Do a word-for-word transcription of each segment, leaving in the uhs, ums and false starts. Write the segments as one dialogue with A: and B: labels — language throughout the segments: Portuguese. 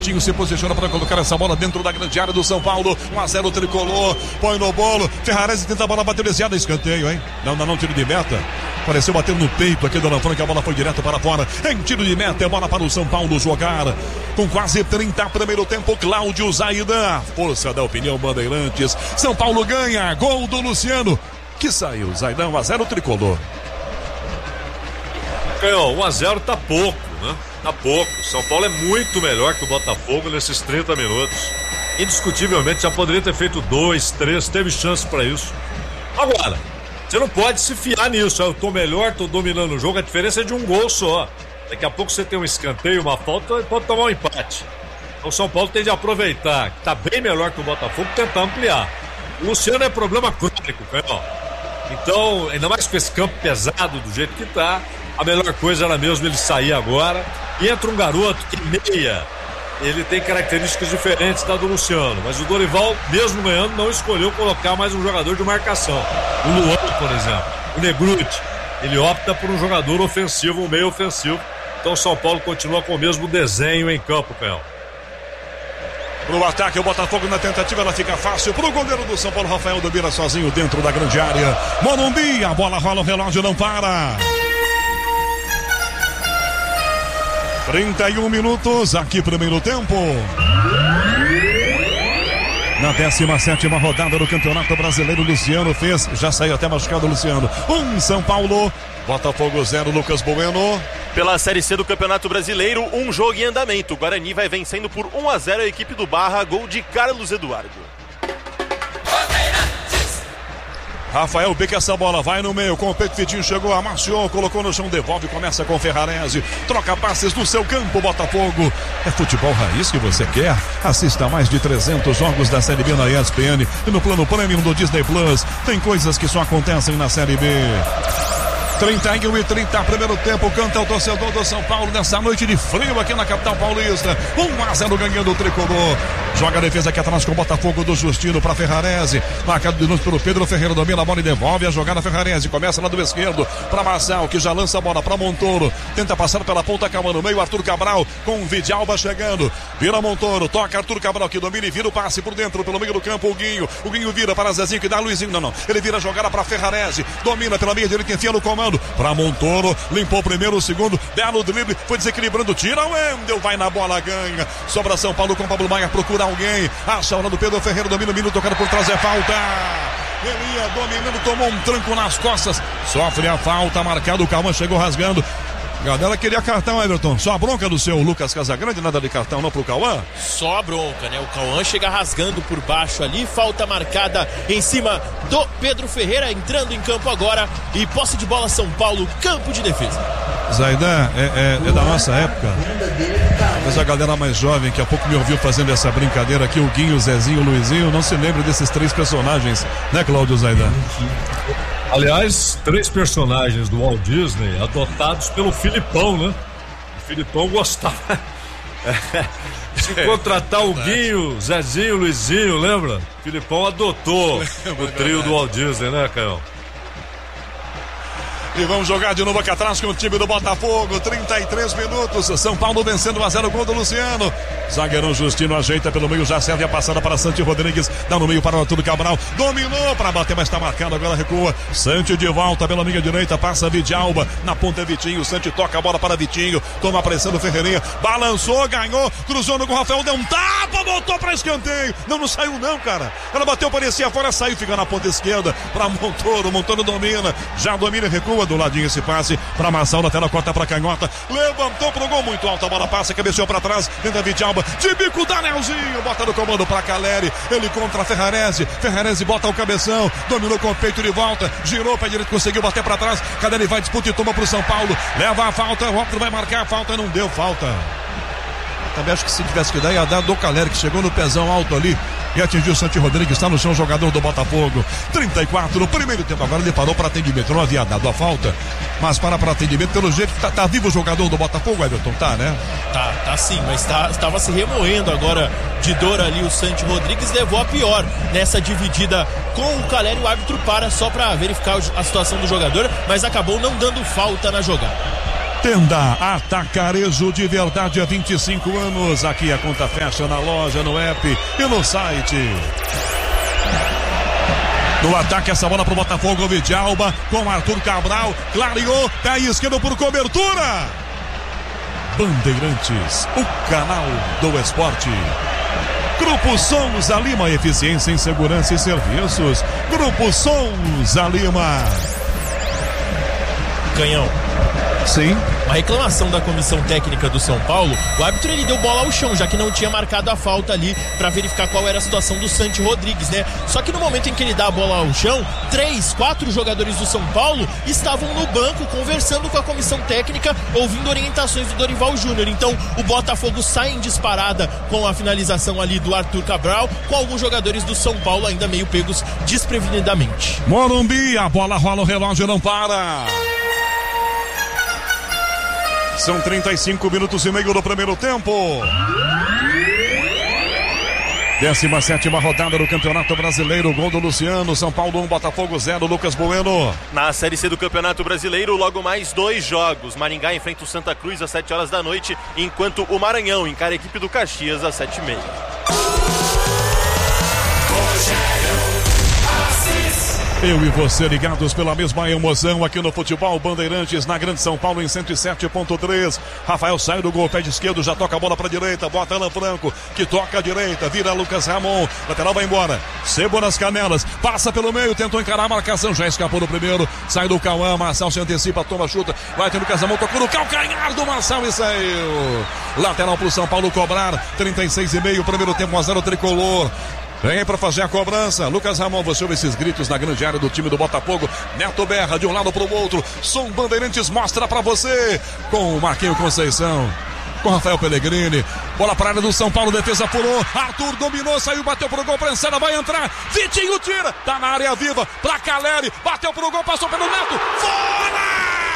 A: Se posiciona para colocar essa bola dentro da grande área do São Paulo. um a zero tricolor, põe no bolo. Ferrarese tenta a bola bater desviada, escanteio, hein? Não, não, não, tiro de meta. Pareceu bater no peito aqui do Lanfran, que a bola foi direto para fora. Em tiro de meta, é bola para o São Paulo jogar. Com quase trinta primeiro tempo, Cláudio Zaidan. Força da opinião Bandeirantes. São Paulo ganha, gol do Luciano, que saiu. Zaidan, um a zero tricolor.
B: um a zero tá pouco, né? Tá pouco. São Paulo é muito melhor que o Botafogo nesses trinta minutos. Indiscutivelmente já poderia ter feito dois, três, teve chance pra isso. Agora, você não pode se fiar nisso. Eu tô melhor, tô dominando o jogo. A diferença é de um gol só. Daqui a pouco você tem um escanteio, uma falta, pode tomar um empate. Então o São Paulo tem de aproveitar que tá bem melhor que o Botafogo, tentar ampliar. O Luciano é problema crônico, Canhão. Então, ainda mais com esse campo pesado do jeito que tá, a melhor coisa era mesmo ele sair agora. E entra um garoto que meia, ele tem características diferentes da do Luciano, mas o Dorival, mesmo ganhando, não escolheu colocar mais um jogador de marcação. O Luan, por exemplo, o Negruti, ele opta por um jogador ofensivo, um meio ofensivo. Então o São Paulo continua com o mesmo desenho em campo, Canhão.
A: Pro ataque, o Botafogo na tentativa, ela fica fácil pro goleiro do São Paulo, Rafael Dobira, sozinho dentro da grande área. Morumbi, a bola rola, o relógio não para. trinta e um minutos, aqui primeiro tempo. Na décima sétima rodada do Campeonato Brasileiro, Luciano fez, já saiu até machucado o Luciano. Um São Paulo, Botafogo zero, Lucas Bueno.
C: Pela Série C do Campeonato Brasileiro, um jogo em andamento. O Guarani vai vencendo por um a zero a equipe do Barra, gol de Carlos Eduardo.
A: Rafael Bica, essa bola vai no meio, com o peito Vitinho chegou, amaciou, colocou no chão, devolve, começa com Ferrarese, troca passes no seu campo, Botafogo. É futebol raiz que você quer? Assista a mais de trezentos jogos da Série B na E S P N e no plano Premium do Disney Plus. Tem coisas que só acontecem na Série B. trinta e um e trinta, primeiro tempo, canta o torcedor do São Paulo nessa noite de frio aqui na capital paulista. um a zero ganhando o tricolor. Joga a defesa aqui atrás com o Botafogo do Justino para Ferrarese. Marcado de novo pelo Pedro Ferreira, domina a bola e devolve a jogada Ferrarese. Começa lá do esquerdo para Marçal, que já lança a bola para Montoro. Tenta passar pela ponta, calma no meio. Arthur Cabral com o Vidalba chegando. Vira Montoro, toca Arthur Cabral que domina e vira o passe por dentro, pelo meio do campo. O Guinho, o Guinho vira para Zezinho que dá Luizinho. Não, não. Ele vira a jogada para Ferrarese. Domina pela meia direita, enfia no comando. Para Montoro, limpou o primeiro, o segundo, belo drible, foi desequilibrando, tira o Wendel, vai na bola, ganha. Sobra São Paulo com Pablo Maia, procura alguém. Acha a hora do Pedro Ferreira, domina o minuto, tocando por trás, é falta. Ele ia dominando, tomou um tranco nas costas, sofre a falta, marcado, o Calma chegou rasgando. Galera queria cartão, Everton. Só a bronca do seu Lucas Casagrande, nada de cartão não pro Cauã?
D: Só a bronca, né? O Cauã chega rasgando por baixo ali, falta marcada em cima do Pedro Ferreira, entrando em campo agora e posse de bola São Paulo, campo de defesa.
A: Zaidan, é, é, é da nossa época. Mas a galera mais jovem, que há pouco me ouviu fazendo essa brincadeira aqui, o Guinho, o Zezinho, o Luizinho, não se lembra desses três personagens, né, Cláudio Zaidan?
B: Aliás, três personagens do Walt Disney adotados pelo Filipão, né? O Filipão gostava de contratar o Guinho, Zezinho, Luizinho, lembra? O Filipão adotou o trio do Walt Disney, né, Caio?
A: E vamos jogar de novo aqui atrás com o time do Botafogo. trinta e três minutos. São Paulo vencendo um a zero, gol do Luciano. Zagueirão Justino ajeita pelo meio, já serve a passada para Santi Rodrigues. Dá no meio para o Arthur Cabral. Dominou para bater, mas está marcado. Agora recua. Santi de volta pela linha direita. Passa Vidalba. Na ponta é Vitinho. Santi toca a bola para Vitinho. Toma a pressão do Ferreirinha. Balançou, ganhou. Cruzou no Rafael. Deu um tapa. Voltou para escanteio. Não, não saiu não, cara. Ela bateu, parecia fora. Saiu, fica na ponta esquerda para Montoro. Montoro domina. Já domina e recua. Do ladinho esse passe para Marçal, na tela, corta para Canhota, levantou pro gol, muito alto, a bola passa, cabeceou para trás, tenta Vidalba, de bico Danielzinho, bota no comando para Caleri, ele contra Ferrarese, Ferrarese bota o cabeção, dominou com o peito de volta, girou para direita, conseguiu bater para trás, Caleri vai, disputa e toma pro São Paulo, leva a falta, o árbitro vai marcar a falta, não deu falta. Também acho que se tivesse que dar, ia dar do Caleri, que chegou no pezão alto ali e atingiu o Santi Rodrigues, está no chão, jogador do Botafogo. trinta e quatro no primeiro tempo, agora ele parou para atendimento, não havia dado a falta, mas para para atendimento, pelo jeito tá, tá vivo o jogador do Botafogo, Everton, tá, né?
D: Tá, tá sim, mas tá, estava se remoendo agora de dor ali o Santi Rodrigues, levou a pior nessa dividida com o Caleri, o árbitro para só para verificar a situação do jogador, mas acabou não dando falta na jogada.
A: Tenda Atacarejo de verdade há vinte e cinco anos. Aqui a conta fecha na loja, no app e no site. No ataque, essa bola pro Botafogo, Vidalba com Arthur Cabral, clareou, pé esquerdo por cobertura. Bandeirantes, o canal do esporte. Grupo Souza Lima, eficiência em segurança e serviços. Grupo Souza Lima.
D: Canhão.
A: Sim.
D: Uma reclamação da comissão técnica do São Paulo. O árbitro ele deu bola ao chão, já que não tinha marcado a falta ali para verificar qual era a situação do Santi Rodrigues, né? Só que no momento em que ele dá a bola ao chão, três, quatro jogadores do São Paulo estavam no banco conversando com a comissão técnica, ouvindo orientações do Dorival Júnior. Então o Botafogo sai em disparada com a finalização ali do Arthur Cabral, com alguns jogadores do São Paulo ainda meio pegos desprevenidamente.
A: Morumbi, a bola rola, o relógio não para. São trinta e cinco minutos e meio do primeiro tempo. décima sétima rodada do Campeonato Brasileiro. Gol do Luciano. São Paulo um, Botafogo zero. Lucas Bueno.
C: Na Série C do Campeonato Brasileiro, logo mais dois jogos. Maringá enfrenta o Santa Cruz às sete horas da noite, enquanto o Maranhão encara a equipe do Caxias às sete e meia.
A: Eu e você ligados pela mesma emoção aqui no Futebol Bandeirantes, na Grande São Paulo em cento e sete ponto três. Rafael sai do gol, pé de esquerdo, já toca a bola para direita, bota Alan Franco, que toca a direita, vira Lucas Ramon, lateral vai embora, Cebola nas canelas, passa pelo meio, tentou encarar a marcação, já escapou do primeiro, sai do Cauã, Marçal se antecipa, toma, chuta, vai ter Lucas Ramon, tocou no calcanhar do Marçal e saiu. Lateral pro São Paulo cobrar, trinta e seis e meio, primeiro tempo, um a zero tricolor. Vem para fazer a cobrança. Lucas Ramon, você ouve esses gritos na grande área do time do Botafogo. Neto Berra de um lado para o outro. Som Bandeirantes mostra para você. Com o Marquinho Conceição. Com Rafael Pellegrini. Bola para a área do São Paulo. Defesa furou. Arthur dominou, saiu, bateu pro gol. Prensada vai entrar. Vitinho tira. Tá na área viva. Pra Caleri. Bateu pro gol. Passou pelo Neto. Fora!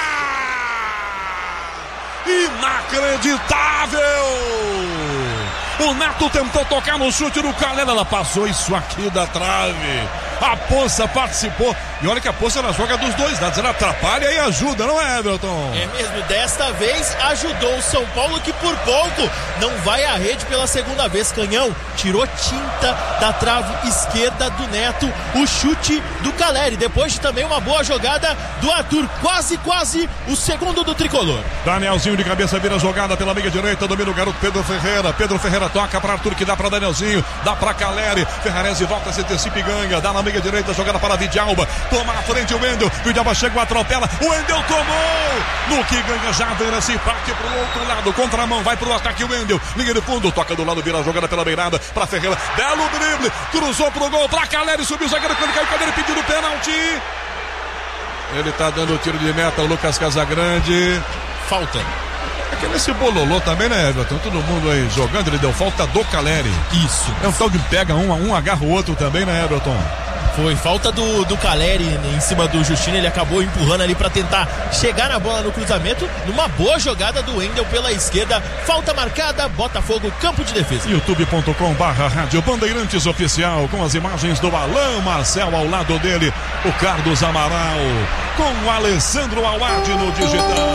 A: Inacreditável! O Neto tentou tocar no chute do Caleri, ela passou isso aqui da trave. A Poça participou. E olha que a Poça ela joga dos dois lados. Ela atrapalha e ajuda, não é, Everton?
D: É mesmo, desta vez ajudou o São Paulo, que por pouco não vai à rede pela segunda vez. Canhão tirou tinta da trave esquerda do Neto. O chute do Caleri. Depois de também uma boa jogada do Arthur. Quase, quase o segundo do tricolor.
A: Danielzinho de cabeça vira jogada pela meia direita. Domina o garoto Pedro Ferreira. Pedro Ferreira toca para Arthur, que dá para Danielzinho. Dá para Caleri. Ferrarese volta, se antecipa e ganha. Dá na meia direita, jogada para Vidalba. Toma à frente o Wendel. Vidalba chega, atropela. O Wendel tomou. No que ganha já, vira-se, parte pro outro lado. Contramão, vai pro ataque o Wendel. Linha de fundo, toca do lado, vira a jogada pela beirada. Para Ferreira. Belo drible. Cruzou pro gol. Para Caleri, subiu o zagueiro. Quando caiu, Caleri pedindo pênalti. Ele tá dando o tiro de meta. O Lucas Casagrande.
D: Falta.
A: Aqui nesse bololô também, né, Everton? Todo mundo aí jogando. Ele deu falta do Caleri.
D: Isso.
A: É um tal de pega um a um, agarra o outro também, né, Everton?
D: Foi falta do, do Caleri em cima do Justino. Ele acabou empurrando ali para tentar chegar na bola no cruzamento. Numa boa jogada do Wendel pela esquerda. Falta marcada, Botafogo, campo de defesa.
A: youtube ponto com barra rádio Bandeirantes Oficial, com as imagens do Alain Marcel ao lado dele, o Carlos Amaral, com o Alessandro Awad no digital.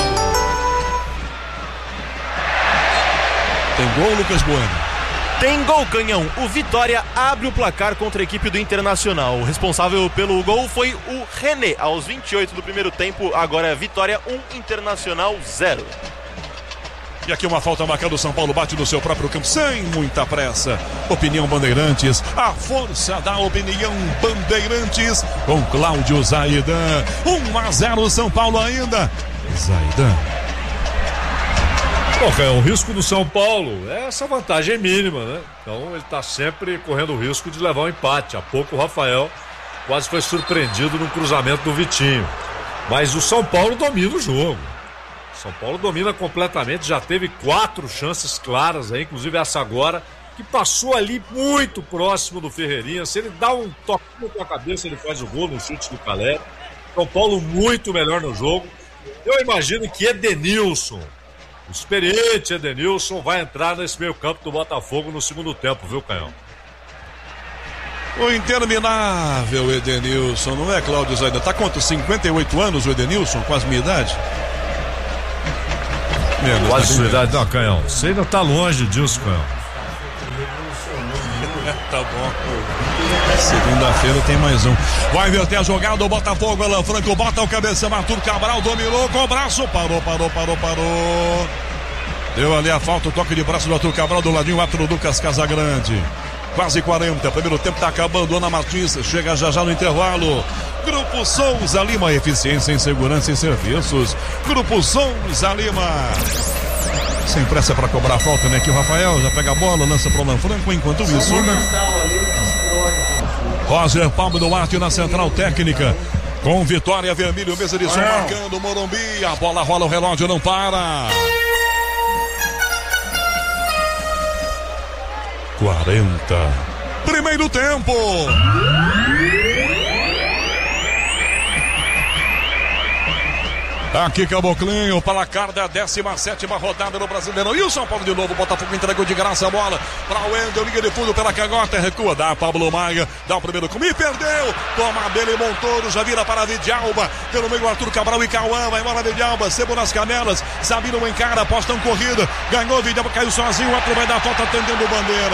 A: Tem gol, Lucas Bueno?
C: Tem gol, Canhão. O Vitória abre o placar contra a equipe do Internacional. O responsável pelo gol foi o René, aos vinte e oito do primeiro tempo. Agora é Vitória um, Internacional zero.
A: E aqui uma falta marcada, o São Paulo bate no seu próprio campo sem muita pressa. Opinião Bandeirantes, a força da opinião Bandeirantes, com Cláudio Zaidan. um a zero São Paulo ainda. Zaidan.
B: Bom, é o risco do São Paulo, essa vantagem é mínima, né? Então ele está sempre correndo o risco de levar um empate. Há pouco o Rafael quase foi surpreendido no cruzamento do Vitinho. Mas o São Paulo domina o jogo. O São Paulo domina completamente, já teve quatro chances claras aí, inclusive essa agora, que passou ali muito próximo do Ferreirinha. Se ele dá um toquinho com a cabeça, ele faz o gol no chute do Caleri. São Paulo muito melhor no jogo. Eu imagino que Edenilson, o experiente Edenilson, vai entrar nesse meio campo do Botafogo no segundo tempo, viu, Canhão?
A: O interminável Edenilson, não é, Cláudio Zaidan? Tá quanto? cinquenta e oito anos o Edenilson, quase minha idade? Menos,
B: Quase
A: tá
B: sua idade. Não, Canhão, você ainda tá longe disso, Canhão.
A: Tá bom. Segunda-feira tem mais um. Vai inverter a jogada, o Botafogo, Alan Franco, bota o cabeção, Arthur Cabral, dominou com o braço, parou, parou, parou, parou. Deu ali a falta, o toque de braço do Arthur Cabral, do ladinho, o árbitro Lucas Casagrande. Quase quarenta, primeiro tempo tá acabando, Ana Martins chega já já no intervalo. Grupo Souza Lima, eficiência em segurança e serviços. Grupo Souza Lima. Sem pressa para cobrar a falta, né? Que o Rafael já pega a bola, lança pro Alan Franco, enquanto isso. Roger Palmo Duarte na central técnica. Com Vitória Vermelho, mesa de som marcando o Morumbi. A bola rola, o relógio não para. quarenta. Primeiro tempo. Aqui Caboclinho, placar da décima sétima rodada no Brasileirão. E o São Paulo de novo, Botafogo entregou de graça a bola para o Wendel, linha de fundo pela canhota, recua, dá Pablo Maia, dá o primeiro comigo, perdeu, toma Bele Montoro, já vira para Vidalba, pelo meio Arthur Cabral e Cauã, vai embora Vidalba, Sebo nas canelas, Sabino encara, apostam corrida, ganhou Vidalba, caiu sozinho, o outro vai dar falta atendendo bandeira.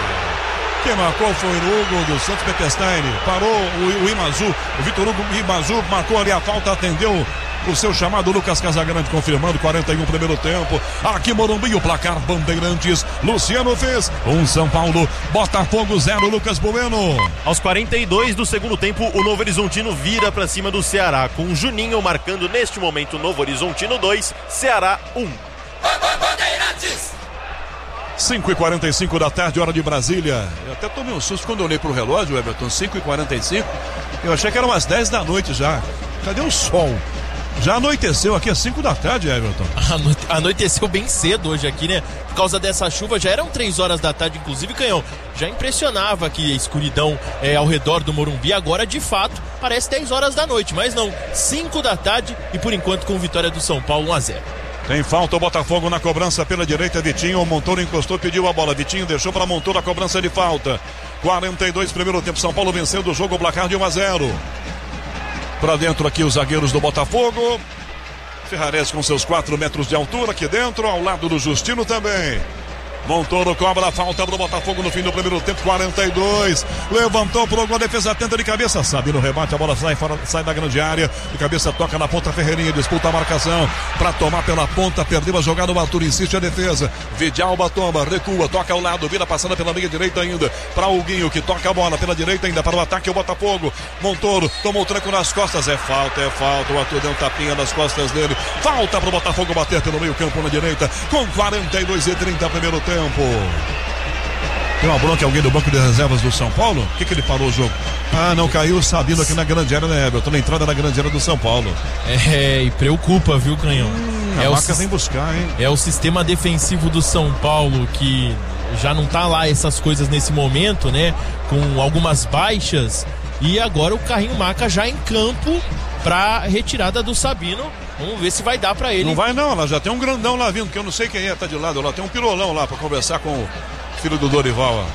A: Quem marcou foi o Hugo do Santos Peterstein, parou o, o Imazu, o Vitor Hugo Imazu marcou ali a falta, atendeu o seu chamado, Lucas Casagrande confirmando, quarenta e um primeiro tempo. Aqui Morumbi, o placar Bandeirantes. Luciano fez um São Paulo, Botafogo zero, Lucas Bueno.
C: Aos quarenta e dois do segundo tempo, o Novo Horizontino vira para cima do Ceará, com o Juninho marcando neste momento Novo Horizontino dois, Ceará um.
A: Bandeirantes. cinco e quarenta e cinco da tarde, hora de Brasília. Eu até tomei um susto quando eu olhei pro relógio, Everton. Cinco e quarenta e cinco. Eu achei que eram umas dez da noite já. Cadê o sol? Já anoiteceu aqui às cinco da tarde, Everton.
D: Anoite, anoiteceu bem cedo hoje aqui, né? Por causa dessa chuva, já eram três horas da tarde, inclusive, Canhão. Já impressionava aqui a escuridão é, ao redor do Morumbi. Agora, de fato, parece dez horas da noite, mas não. cinco da tarde e, por enquanto, com vitória do São Paulo, um a zero.
A: Tem falta o Botafogo na cobrança pela direita, Vitinho, o Montoro encostou, pediu a bola, Vitinho deixou para Montoro a cobrança de falta. quarenta e dois, primeiro tempo, São Paulo vencendo o jogo, o placar de um a zero. Para dentro aqui os zagueiros do Botafogo. Ferrares com seus quatro metros de altura aqui dentro, ao lado do Justino também. Montoro cobra a falta pro Botafogo no fim do primeiro tempo, quarenta e dois. Levantou pro gol, a defesa tenta de cabeça, sabe no rebate, a bola sai fora, sai da grande área. De cabeça toca na ponta, Ferreirinha disputa a marcação para tomar pela ponta, perdeu a jogada, o Arthur insiste a defesa. Vidalba toma, recua, toca ao lado, vira passando pela meia direita ainda para o Huguinho, que toca a bola pela direita ainda para o ataque, o Botafogo. Montoro tomou o tranco nas costas, é falta, é falta. O Arthur deu um tapinha nas costas dele. Falta pro Botafogo bater pelo meio campo na direita, com quarenta e dois e trinta primeiro tempo. Tem uma bronca, alguém do banco de reservas do São Paulo? O que que ele parou o jogo? Ah, não, caiu o Sabino aqui na grande área, né, Everton? Na entrada na grande área do São Paulo.
D: É, e preocupa, viu, Canhão?
A: Hum,
D: é
A: a
D: o
A: marca vem buscar, hein?
D: É o sistema defensivo do São Paulo que já não tá lá essas coisas nesse momento, né? Com algumas baixas. E agora o carrinho Maca já em campo pra retirada do Sabino. Vamos ver se vai dar pra ele.
A: Não vai não, ela já tem um grandão lá vindo, que eu não sei quem é, tá de lado lá. Tem um pirolão lá pra conversar com o filho do Dorival, ó.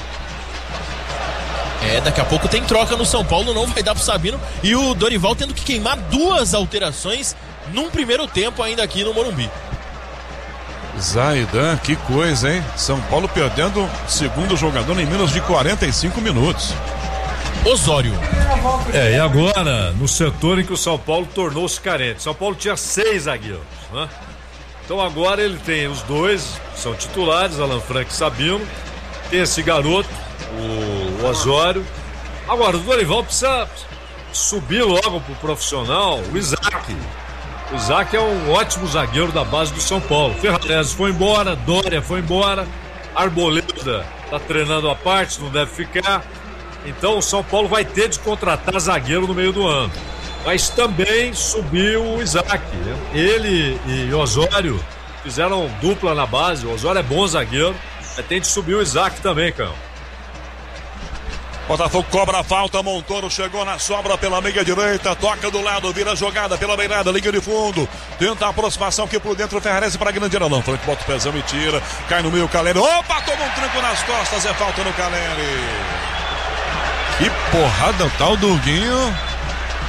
D: É, daqui a pouco tem troca no São Paulo, não vai dar pro Sabino. E o Dorival tendo que queimar duas alterações num primeiro tempo ainda aqui no Morumbi.
A: Zaidan, que coisa, hein? São Paulo perdendo segundo jogador em menos de quarenta e cinco minutos.
D: Osório.
B: É, e agora, no setor em que o São Paulo tornou-se carente. São Paulo tinha seis zagueiros, né? Então agora ele tem os dois, são titulares, Alan Franco e Sabino. Tem esse garoto, o, o Osório. Agora, o Dorival precisa subir logo pro profissional, o Isaac. O Isaac é um ótimo zagueiro da base do São Paulo. Ferrares foi embora, Dória foi embora, Arboleda tá treinando a parte, não deve ficar. Então o São Paulo vai ter de contratar zagueiro no meio do ano. Mas também subiu o Isaac. Ele e Osório fizeram dupla na base. O Osório é bom zagueiro. Mas tem de subir o Isaac também, Cão.
A: Botafogo cobra a falta, Montoro chegou na sobra pela meia direita, toca do lado, vira a jogada pela beirada, liga de fundo, tenta a aproximação aqui por dentro, Ferrares para a grande área, não, Franco bota o pezão e tira, cai no meio, Caleri, opa, toma um tranco nas costas, é falta no Caleri. Que porrada, o tal do Huguinho.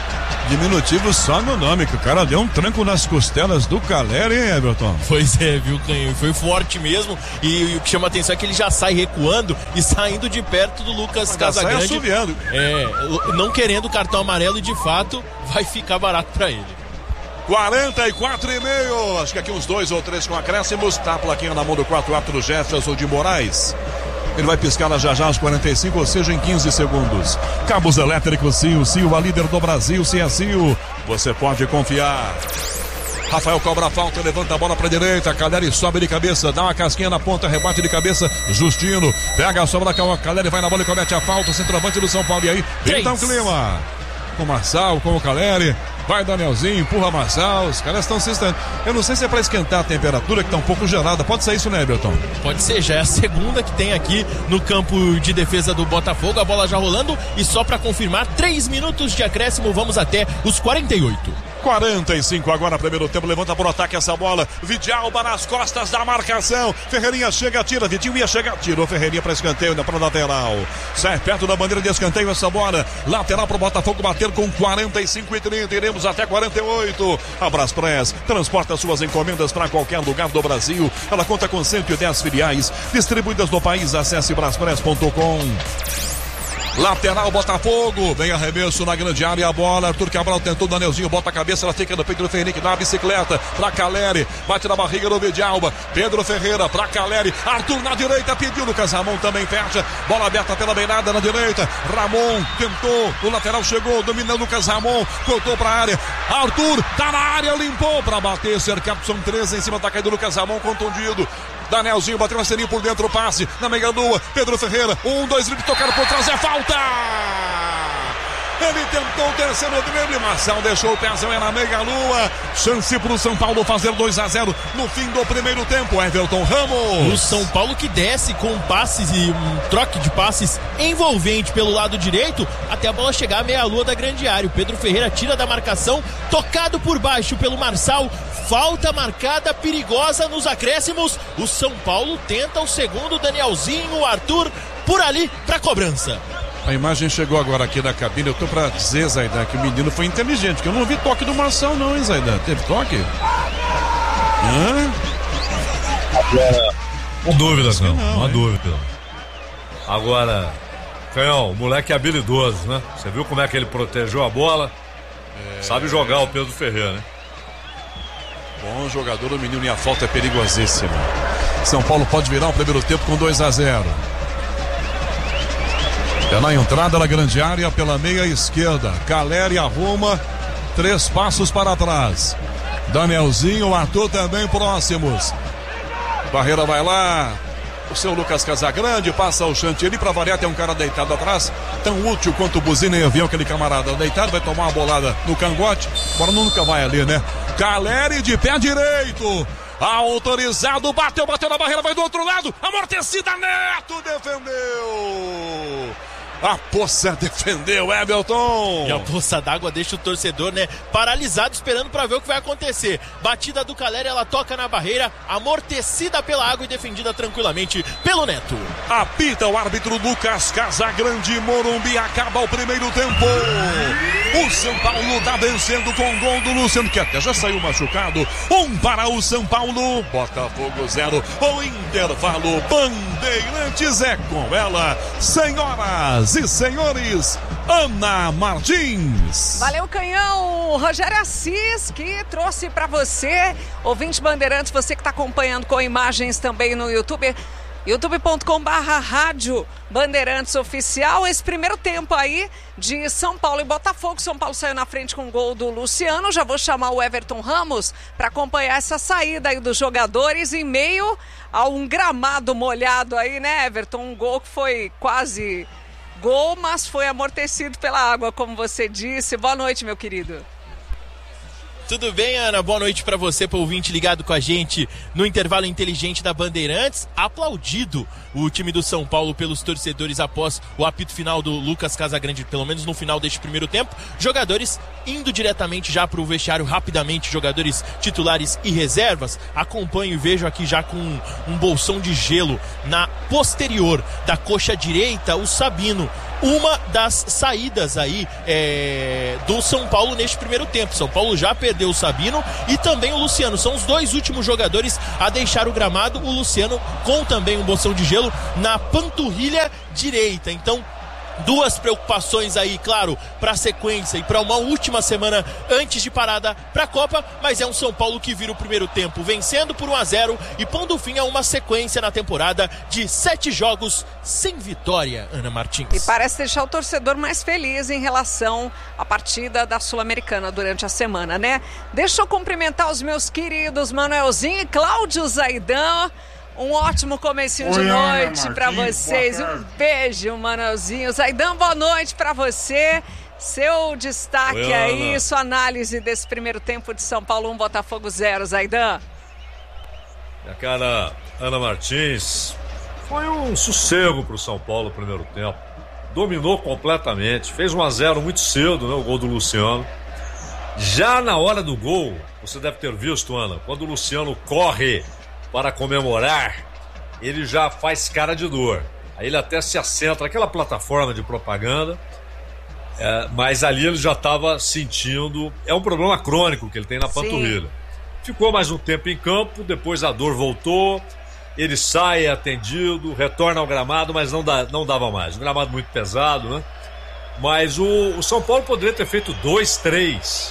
A: Diminutivo só no nome, que o cara deu um tranco nas costelas do Caleri, hein, Everton?
D: Pois é, viu, Canhão? Foi forte mesmo. E, e o que chama a atenção é que ele já sai recuando e saindo de perto do Lucas
A: já
D: Casagrande.
A: Sai assoviando.
D: É, não querendo o cartão amarelo e de fato vai ficar barato pra ele.
A: quarenta e quatro e meio. Acho que aqui uns dois ou três com acréscimos. Tá a plaquinha na mão do quarto árbitro Jefferson de Moraes. Ele vai piscar já já aos quarenta e cinco, ou seja, em quinze segundos. Cabos elétricos Sil, Sil, a líder do Brasil, se é Sil, você pode confiar. Rafael cobra a falta, levanta a bola pra direita, Caleri sobe de cabeça, dá uma casquinha na ponta, rebate de cabeça, Justino, pega a sobra da Caleri, vai na bola e comete a falta, centroavante do São Paulo, e aí, pinta um clima. Com o Marçal, com o Caleri, vai Danielzinho, empurra Marçal, os caras estão se estando. Eu não sei se é pra esquentar a temperatura, que tá um pouco gelada, pode ser isso, né, Everton?
D: Pode ser, já é a segunda que tem aqui no campo de defesa do Botafogo, a bola já rolando, e só pra confirmar, três minutos de acréscimo, vamos até os quarenta e oito.
A: quarenta e cinco agora, primeiro tempo, levanta por ataque essa bola, Vidalba nas costas da marcação, Ferreirinha chega, tira, Vitinho ia chegar, tirou Ferreirinha para escanteio, ainda para lateral, sai perto da bandeira de escanteio essa bola, lateral para o Botafogo bater com quarenta e cinco e trinta, iremos até quarenta e oito, a Braspress transporta suas encomendas para qualquer lugar do Brasil, ela conta com cento e dez filiais, distribuídas no país, acesse braspress ponto com. Lateral Botafogo, vem arremesso na grande área, a bola, Arthur Cabral tentou, Danielzinho bota a cabeça, ela fica no peito do Ferreira, dá a bicicleta pra Caleri, bate na barriga do Vidalba, Pedro Ferreira pra Caleri, Arthur na direita, pediu, Lucas Ramon também fecha, bola aberta pela beirada na direita, Ramon tentou, o lateral chegou, domina Lucas Ramon, cortou pra área, Arthur tá na área, limpou pra bater, cercado, são treze em cima da caída do Lucas Ramon, contundido. Danielzinho bateu na selinha por dentro, o passe na meia lua, Pedro Ferreira, um, dois, drible, tocaram por trás, é falta! Ele tentou o terceiro drible, Marçal deixou o pezão, é na meia lua, chance pro São Paulo fazer dois a zero no fim do primeiro tempo, Everton Ramos.
D: O São Paulo que desce com passes e um troque de passes envolvente pelo lado direito, até a bola chegar à meia lua da grande área, o Pedro Ferreira tira da marcação, tocado por baixo pelo Marçal, falta marcada perigosa nos acréscimos, o São Paulo tenta o segundo, Danielzinho, o Arthur por ali pra cobrança.
A: A imagem chegou agora aqui da cabine, eu tô pra dizer, Zaidan, que o menino foi inteligente, que eu não vi toque do Marçal não, hein, Zaidan? Teve toque? Hã?
B: Não há dúvidas, não, não, não há
A: hein?
B: dúvida. Agora, Canhão, o moleque é habilidoso, né? Você viu como é que ele protegeu a bola? É... Sabe jogar o Pedro Ferreira, né?
A: Bom jogador, o menino, e a falta é perigosíssima. São Paulo pode virar o primeiro tempo com dois a zero. É na entrada da grande área pela meia esquerda. Caleri arruma, três passos para trás. Danielzinho, Arthur também próximos. Barreira vai lá. O seu Lucas Casagrande passa o Chantilly, para variar, tem um cara deitado atrás, tão útil quanto o buzina em avião, aquele camarada deitado, vai tomar uma bolada no cangote, agora nunca vai ali, né? Caleri de pé direito, autorizado, bateu, bateu na barreira, vai do outro lado, amortecida, Neto defendeu! A Poça defendeu, Everton.
D: E a Poça d'Água deixa o torcedor, né, paralisado, esperando para ver o que vai acontecer. Batida do Caleri, ela toca na barreira, amortecida pela água e defendida tranquilamente pelo Neto.
A: Apita o árbitro Lucas Casagrande, Morumbi, acaba o primeiro tempo. O São Paulo tá vencendo com o gol do Luciano, que até já saiu machucado. Um para o São Paulo, Botafogo zero. O intervalo, Bandeirantes é com ela, senhoras e senhores, Ana Martins.
E: Valeu, Canhão. Rogério Assis, que trouxe para você, ouvinte Bandeirantes, você que está acompanhando com imagens também no YouTube, youtube ponto com barra rádio Bandeirantes Oficial. Esse primeiro tempo aí de São Paulo e Botafogo. São Paulo saiu na frente com o gol do Luciano. Já vou chamar o Everton Ramos para acompanhar essa saída aí dos jogadores em meio a um gramado molhado aí, né, Everton? Um gol que foi quase gol, mas foi amortecido pela água, como você disse. Boa noite, meu querido.
D: Tudo bem, Ana? Boa noite para você, para o ouvinte ligado com a gente no intervalo inteligente da Bandeirantes. Aplaudido o time do São Paulo pelos torcedores após o apito final do Lucas Casagrande, pelo menos no final deste primeiro tempo. Jogadores indo diretamente já para o vestiário rapidamente, jogadores titulares e reservas. Acompanho e vejo aqui já com um, um bolsão de gelo na posterior da coxa direita, o Sabino. uma das saídas aí é, do São Paulo neste primeiro tempo. São Paulo já perdeu o Sabino e também o Luciano. São os dois últimos jogadores a deixar o gramado. O Luciano com também um bolsão de gelo na panturrilha direita. Então, duas preocupações aí, claro, para a sequência e para uma última semana antes de parada para a Copa, mas é um São Paulo que vira o primeiro tempo vencendo por um a zero e pondo fim a uma sequência na temporada de sete jogos sem vitória, Ana Martins.
E: E parece deixar o torcedor mais feliz em relação à partida da Sul-Americana durante a semana, né? Deixa eu cumprimentar os meus queridos Manuelzinho e Cláudio Zaidan. Um ótimo comecinho de noite para vocês. Um beijo, Manuelzinho. Zaidan, boa noite para você. Seu destaque Oi, aí, Ana. Sua análise desse primeiro tempo de São Paulo um, Botafogo zero, Zaidan.
B: Minha cara Ana Martins, foi um sossego pro São Paulo no primeiro tempo. Dominou completamente, fez um a zero muito cedo, né, o gol do Luciano. Já na hora do gol, você deve ter visto, Ana, quando o Luciano corre para comemorar, ele já faz cara de dor. Aí ele até se assenta naquela plataforma de propaganda, é, mas ali ele já estava sentindo, é um problema crônico que ele tem na panturrilha. Sim. Ficou mais um tempo em campo, depois a dor voltou, ele sai, é atendido, retorna ao gramado, mas não, dá, não dava mais. Um gramado muito pesado, né? Mas o, o São Paulo poderia ter feito dois, três,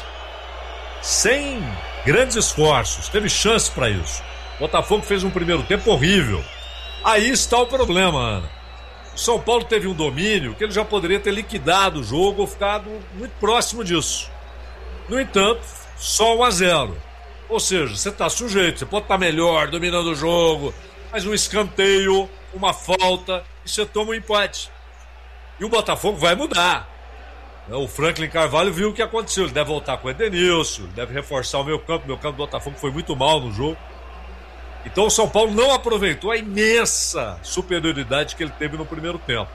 B: sem grandes esforços, teve chance para isso. O Botafogo fez um primeiro tempo horrível. Aí está o problema, Ana. O São Paulo teve um domínio que ele já poderia ter liquidado o jogo ou ficado muito próximo disso. No entanto, só um a zero. Ou seja, você está sujeito, você pode estar melhor, dominando o jogo, mas um escanteio, uma falta, e você toma um empate. E o Botafogo vai mudar. O Franklin Carvalho viu o que aconteceu. Ele deve voltar com o Edenilson, deve reforçar o meio campo. O meio campo do Botafogo foi muito mal no jogo. Então o São Paulo não aproveitou a imensa superioridade que ele teve no primeiro tempo.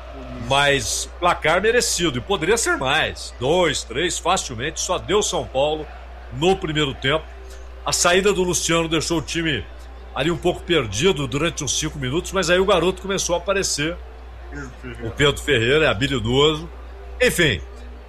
B: Mas placar merecido, e poderia ser mais. Dois, três, facilmente, só deu São Paulo no primeiro tempo. A saída do Luciano deixou o time ali um pouco perdido durante uns cinco minutos, mas aí o garoto começou a aparecer. O Pedro Ferreira é habilidoso. Enfim,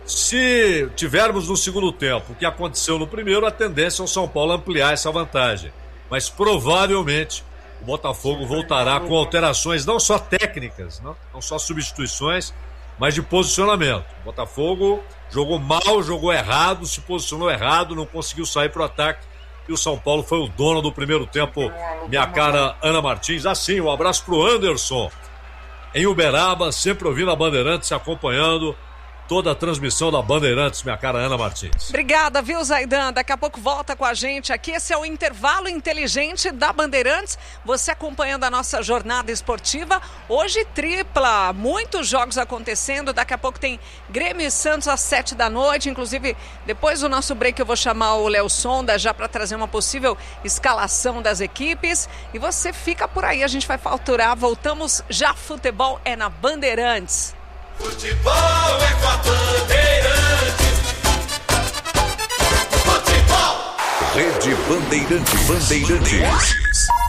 B: se tivermos no segundo tempo o que aconteceu no primeiro, a tendência é o São Paulo ampliar essa vantagem. Mas provavelmente o Botafogo voltará com alterações não só técnicas, não, não só substituições, mas de posicionamento. O Botafogo jogou mal, jogou errado, se posicionou errado, não conseguiu sair para o ataque. E o São Paulo foi o dono do primeiro tempo, minha cara Ana Martins. Assim, um abraço pro Anderson, em Uberaba, sempre ouvindo a Bandeirantes, acompanhando toda a transmissão da Bandeirantes, minha cara Ana Martins.
E: Obrigada, viu, Zaidan? Daqui a pouco volta com a gente aqui. Esse é o Intervalo Inteligente da Bandeirantes. Você acompanhando a nossa jornada esportiva. Hoje tripla, muitos jogos acontecendo. Daqui a pouco tem Grêmio e Santos às sete da noite. Inclusive, depois do nosso break eu vou chamar o Léo Sonda já para trazer uma possível escalação das equipes. E você fica por aí, a gente vai faturar. Voltamos já, futebol é na Bandeirantes.
F: Futebol é com a Bandeirantes. Futebol.
G: Rede Bandeirantes. Bandeirantes.